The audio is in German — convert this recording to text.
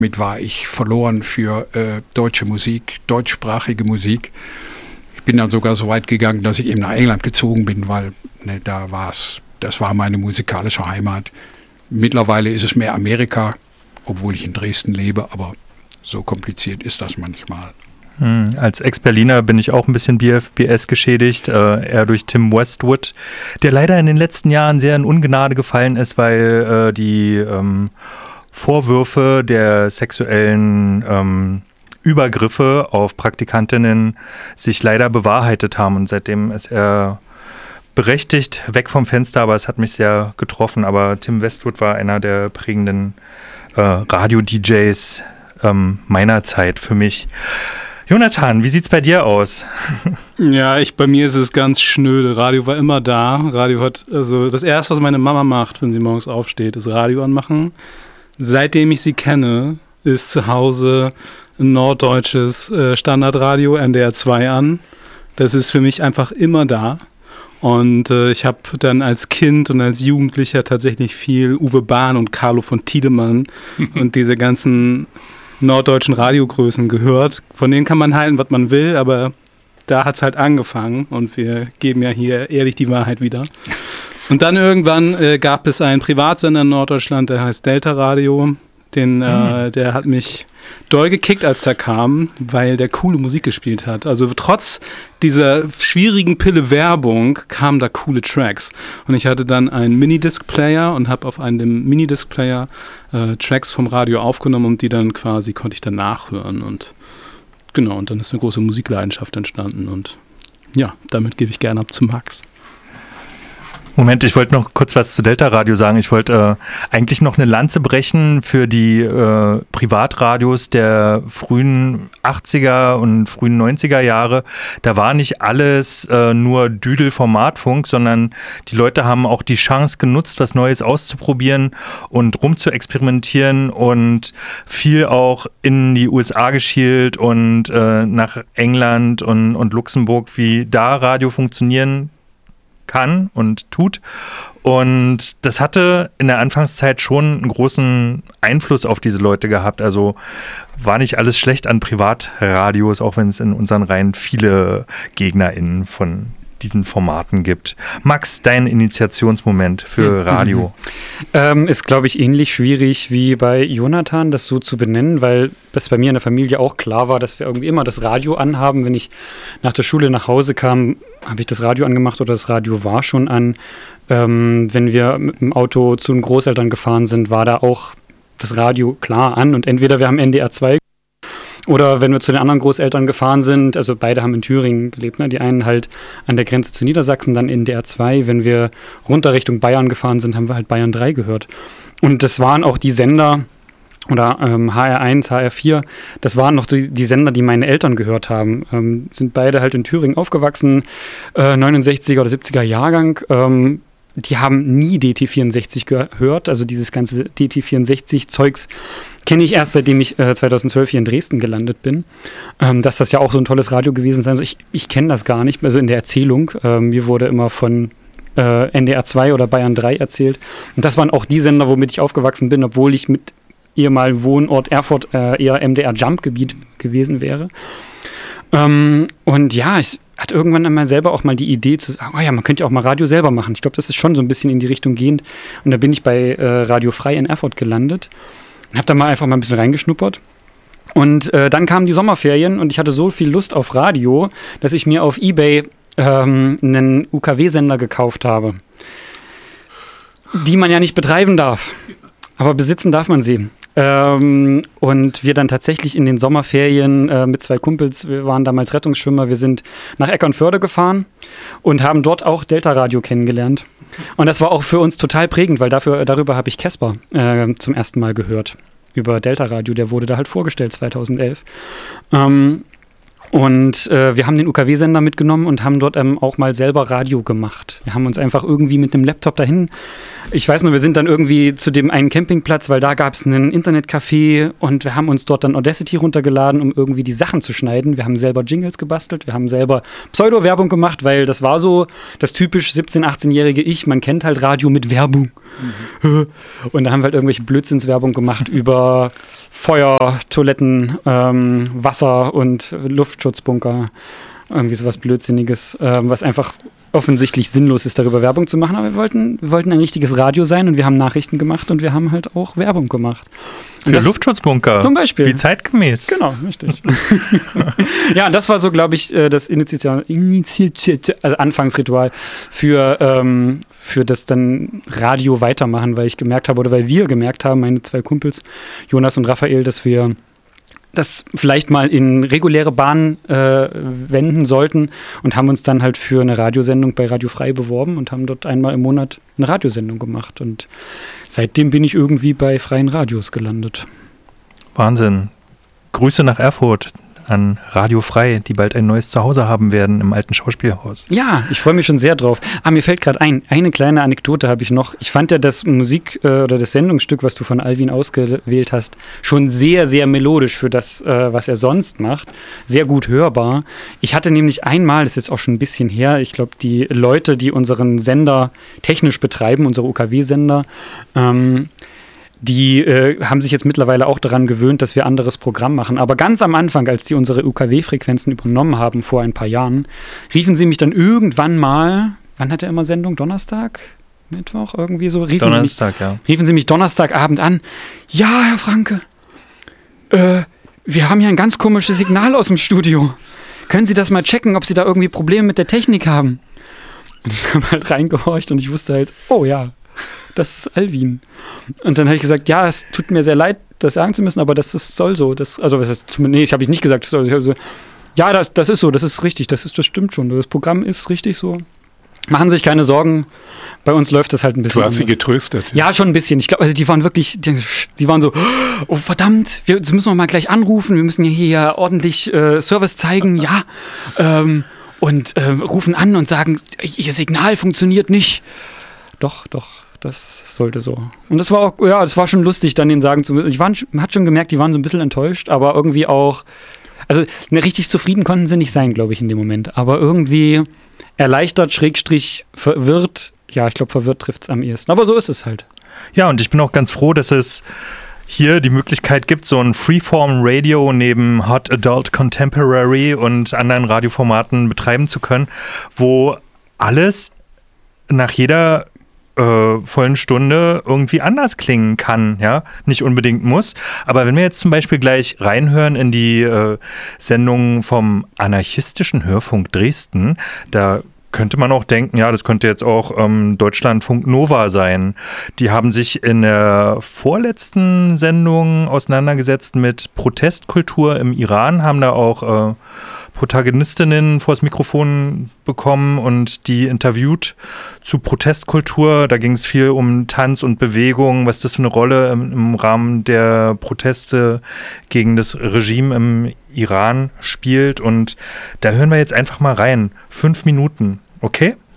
Damit war ich verloren für deutsche Musik, deutschsprachige Musik. Ich bin dann sogar so weit gegangen, dass ich eben nach England gezogen bin, weil das war meine musikalische Heimat. Mittlerweile ist es mehr Amerika, obwohl ich in Dresden lebe, aber so kompliziert ist das manchmal. Als Ex-Berliner bin ich auch ein bisschen BFBS geschädigt, eher durch Tim Westwood, der leider in den letzten Jahren sehr in Ungnade gefallen ist, weil die Vorwürfe der sexuellen Übergriffe auf Praktikantinnen sich leider bewahrheitet haben und seitdem ist er berechtigt weg vom Fenster, aber es hat mich sehr getroffen. Aber Tim Westwood war einer der prägenden Radio-DJs meiner Zeit für mich. Jonathan, wie sieht's bei dir aus? Ja, bei mir ist es ganz schnöde. Radio war immer da. Radio das Erste, was meine Mama macht, wenn sie morgens aufsteht, ist Radio anmachen. Seitdem ich sie kenne, ist zu Hause ein norddeutsches Standardradio NDR 2 an. Das ist für mich einfach immer da. Und ich habe dann als Kind und als Jugendlicher tatsächlich viel Uwe Bahn und Carlo von Tiedemann und diese ganzen norddeutschen Radiogrößen gehört. Von denen kann man halten, was man will, aber da hat es halt angefangen und wir geben ja hier ehrlich die Wahrheit wieder. Und dann irgendwann gab es einen Privatsender in Norddeutschland, der heißt Delta Radio. Der hat mich doll gekickt, als der kam, weil der coole Musik gespielt hat. Also trotz dieser schwierigen Pille-Werbung kamen da coole Tracks. Und ich hatte dann einen Minidisc-Player und habe auf einem Minidisc-Player Tracks vom Radio aufgenommen und die dann konnte ich dann nachhören. Und genau, und dann ist eine große Musikleidenschaft entstanden. Und ja, damit gebe ich gerne ab zu Max. Moment, ich wollte noch kurz was zu Delta Radio sagen. Ich wollte eigentlich noch eine Lanze brechen für die Privatradios der frühen 80er und frühen 90er Jahre. Da war nicht alles nur Düdel-Formatfunk, sondern die Leute haben auch die Chance genutzt, was Neues auszuprobieren und rumzuexperimentieren und viel auch in die USA geschielt und nach England und Luxemburg, wie da Radio funktionieren kann und tut. Und das hatte in der Anfangszeit schon einen großen Einfluss auf diese Leute gehabt. Also war nicht alles schlecht an Privatradios, auch wenn es in unseren Reihen viele GegnerInnen von diesen Formaten gibt. Max, dein Initiationsmoment für Radio? Ist, glaube ich, ähnlich schwierig wie bei Jonathan, das so zu benennen, weil das bei mir in der Familie auch klar war, dass wir irgendwie immer das Radio anhaben. Wenn ich nach der Schule nach Hause kam, habe ich das Radio angemacht oder das Radio war schon an. Wenn wir mit dem Auto zu den Großeltern gefahren sind, war da auch das Radio klar an und entweder wir haben NDR 2 oder wenn wir zu den anderen Großeltern gefahren sind, also beide haben in Thüringen gelebt, ne? Die einen halt an der Grenze zu Niedersachsen, dann NDR 2. Wenn wir runter Richtung Bayern gefahren sind, haben wir halt Bayern 3 gehört. Und das waren auch die Sender, oder HR1, HR4, das waren noch die Sender, die meine Eltern gehört haben. Sind beide halt in Thüringen aufgewachsen, 69er oder 70er Jahrgang. Die haben nie DT64 gehört, also dieses ganze DT64-Zeugs kenne ich erst, seitdem ich 2012 hier in Dresden gelandet bin. Dass das ja auch so ein tolles Radio gewesen sein soll. Ich kenne das gar nicht, also in der Erzählung. Mir wurde immer von NDR 2 oder Bayern 3 erzählt. Und das waren auch die Sender, womit ich aufgewachsen bin, obwohl ich mit ehemaligen Wohnort Erfurt eher MDR-Jump-Gebiet gewesen wäre. Und ja, ich hatte irgendwann einmal selber auch mal die Idee zu sagen, oh ja, man könnte ja auch mal Radio selber machen. Ich glaube, das ist schon so ein bisschen in die Richtung gehend. Und da bin ich bei Radio Frei in Erfurt gelandet und habe da mal einfach mal ein bisschen reingeschnuppert. Und dann kamen die Sommerferien und ich hatte so viel Lust auf Radio, dass ich mir auf eBay einen UKW-Sender gekauft habe, die man ja nicht betreiben darf, aber besitzen darf man sie. Und wir dann tatsächlich in den Sommerferien mit zwei Kumpels, wir waren damals Rettungsschwimmer, wir sind nach Eckernförde gefahren und haben dort auch Delta Radio kennengelernt. Und das war auch für uns total prägend, weil darüber habe ich Casper zum ersten Mal gehört, über Delta Radio, der wurde da halt vorgestellt 2011. Und wir haben den UKW-Sender mitgenommen und haben dort auch mal selber Radio gemacht. Wir haben uns einfach irgendwie mit einem Laptop dahin, ich weiß nur, wir sind dann irgendwie zu dem einen Campingplatz, weil da gab es einen Internetcafé und wir haben uns dort dann Audacity runtergeladen, um irgendwie die Sachen zu schneiden. Wir haben selber Jingles gebastelt, wir haben selber Pseudo-Werbung gemacht, weil das war so das typisch 17-, 18-jährige Ich, man kennt halt Radio mit Werbung. Mhm. Und da haben wir halt irgendwelche Blödsinnswerbung gemacht über Feuer, Toiletten, Wasser und Luftschutzbunker. Irgendwie sowas Blödsinniges, was einfach offensichtlich sinnlos ist, darüber Werbung zu machen. Aber wir wollten ein richtiges Radio sein und wir haben Nachrichten gemacht und wir haben halt auch Werbung gemacht. Für Luftschutzbunker. Zum Beispiel. Wie zeitgemäß. Genau, richtig. Ja, das war so, glaube ich, das Anfangsritual für das dann Radio weitermachen, weil ich gemerkt habe, oder weil wir gemerkt haben, meine zwei Kumpels, Jonas und Raphael, dass wir das vielleicht mal in reguläre Bahnen wenden sollten und haben uns dann halt für eine Radiosendung bei Radio Frei beworben und haben dort einmal im Monat eine Radiosendung gemacht. Und seitdem bin ich irgendwie bei freien Radios gelandet. Wahnsinn. Grüße nach Erfurt an Radio Frei, die bald ein neues Zuhause haben werden im alten Schauspielhaus. Ja, ich freue mich schon sehr drauf. Mir fällt gerade ein, eine kleine Anekdote habe ich noch. Ich fand ja das Musik- oder das Sendungsstück, was du von Alvin ausgewählt hast, schon sehr, sehr melodisch für das, was er sonst macht. Sehr gut hörbar. Ich hatte nämlich einmal, das ist jetzt auch schon ein bisschen her, ich glaube, die Leute, die unseren Sender technisch betreiben, unsere UKW-Sender, die haben sich jetzt mittlerweile auch daran gewöhnt, dass wir anderes Programm machen. Aber ganz am Anfang, als die unsere UKW-Frequenzen übernommen haben, vor ein paar Jahren, riefen sie mich dann irgendwann mal, wann hat er immer Sendung? Donnerstag? Mittwoch? Irgendwie so? Riefen sie mich Donnerstagabend an. Ja, Herr Franke, wir haben hier ein ganz komisches Signal aus dem Studio. Können Sie das mal checken, ob Sie da irgendwie Probleme mit der Technik haben? Und ich habe halt reingehorcht und ich wusste halt, oh ja, das ist Alvin. Und dann habe ich gesagt, ja, es tut mir sehr leid, das sagen zu müssen, aber soll so. Das habe ich nicht gesagt. Ja, das ist so, das ist richtig, das stimmt schon. Das Programm ist richtig so. Machen Sie sich keine Sorgen, bei uns läuft das halt ein bisschen Du hast sie anders. getröstet. Ja, schon ein bisschen. Ich glaube, also die waren wirklich, sie waren so, oh verdammt, das müssen wir mal gleich anrufen, wir müssen hier ordentlich Service zeigen, ja. Und rufen an und sagen, Ihr Signal funktioniert nicht. Doch, das sollte so. Und das war auch, ja, das war schon lustig, dann denen sagen zu müssen. Man hat schon gemerkt, die waren so ein bisschen enttäuscht, aber irgendwie auch, also richtig zufrieden konnten sie nicht sein, glaube ich, in dem Moment. Aber irgendwie erleichtert, / verwirrt. Ja, ich glaube, verwirrt trifft es am ehesten. Aber so ist es halt. Ja, und ich bin auch ganz froh, dass es hier die Möglichkeit gibt, so ein Freeform-Radio neben Hot Adult Contemporary und anderen Radioformaten betreiben zu können, wo alles nach jeder vollen Stunde irgendwie anders klingen kann, ja, nicht unbedingt muss. Aber wenn wir jetzt zum Beispiel gleich reinhören in die Sendung vom anarchistischen Hörfunk Dresden, da könnte man auch denken, ja, das könnte jetzt auch Deutschlandfunk Nova sein. Die haben sich in der vorletzten Sendung auseinandergesetzt mit Protestkultur im Iran, haben da auch Protagonistinnen vors Mikrofon bekommen und die interviewt zu Protestkultur. Da ging es viel um Tanz und Bewegung, was das für eine Rolle im Rahmen der Proteste gegen das Regime im Iran spielt. Und da hören wir jetzt einfach mal rein. 5 Minuten, okay?